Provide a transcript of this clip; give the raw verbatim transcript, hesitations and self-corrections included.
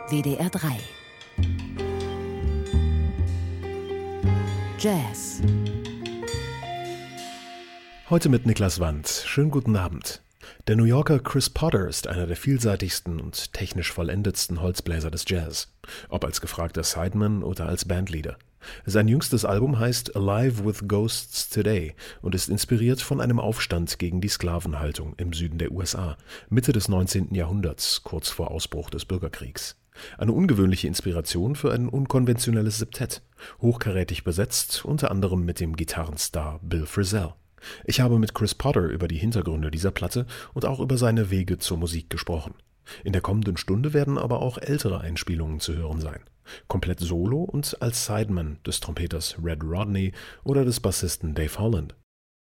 W D R drei. Jazz. Heute mit Niklas Wandt. Schönen guten Abend. Der New Yorker Chris Potter ist einer der vielseitigsten und technisch vollendetsten Holzbläser des Jazz, ob als gefragter Sideman oder als Bandleader. Sein jüngstes Album heißt Alive with Ghosts Today und ist inspiriert von einem Aufstand gegen die Sklavenhaltung im Süden der U S A, Mitte des neunzehnten Jahrhunderts, kurz vor Ausbruch des Bürgerkriegs. Eine ungewöhnliche Inspiration für ein unkonventionelles Septett, hochkarätig besetzt, unter anderem mit dem Gitarrenstar Bill Frisell. Ich habe mit Chris Potter über die Hintergründe dieser Platte und auch über seine Wege zur Musik gesprochen. In der kommenden Stunde werden aber auch ältere Einspielungen zu hören sein. Komplett solo und als Sideman des Trompeters Red Rodney oder des Bassisten Dave Holland.